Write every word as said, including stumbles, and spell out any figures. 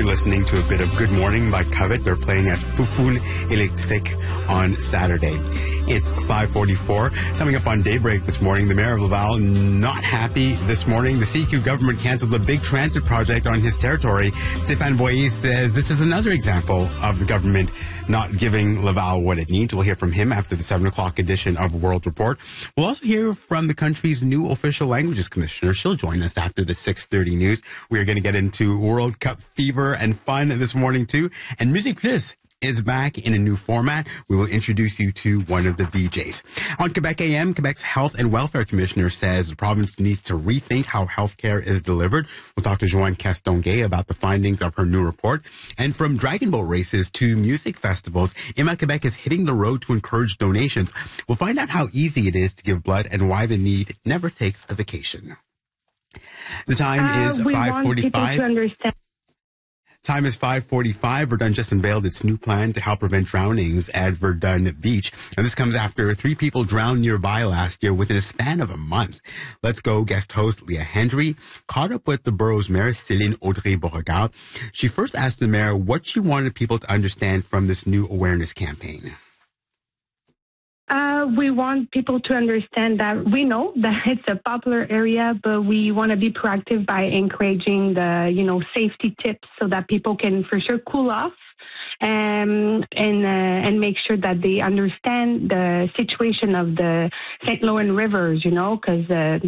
You're listening to a bit of Good Morning by Covet. They're playing at Fufun Electric on Saturday. It's five forty-four. Coming up on Daybreak this morning, the mayor of Laval not happy this morning. The C Q government canceled a big transit project on his territory. Stéphane Boyer says this is another example of the government not giving Laval what it needs. We'll hear from him after the seven o'clock edition of World Report. We'll also hear from the country's new official languages commissioner. She'll join us after the six thirty news. We are going to get into World Cup fever and fun this morning, too. And Musique Plus is back in a new format. We will introduce you to one of the V Js. On Quebec A M, Quebec's Health and Welfare Commissioner says the province needs to rethink how healthcare is delivered. We'll talk to Joanne Castonguay about the findings of her new report. And from dragon boat races to music festivals, Emma Quebec is hitting the road to encourage donations. We'll find out how easy it is to give blood and why the need never takes a vacation. The time uh, is we five forty-five. Want people to understand. Time is five forty-five. Verdun just unveiled its new plan to help prevent drownings at Verdun Beach. And this comes after three people drowned nearby last year within a span of a month. Let's Go guest host Leah Hendry caught up with the borough's mayor, Céline Audrey-Beauregard. She first asked the mayor what she wanted people to understand from this new awareness campaign. Uh, we want people to understand that we know that it's a popular area, but we want to be proactive by encouraging the, you know, safety tips so that people can for sure cool off um, and uh, and make sure that they understand the situation of the Saint Lawrence rivers, you know, because uh,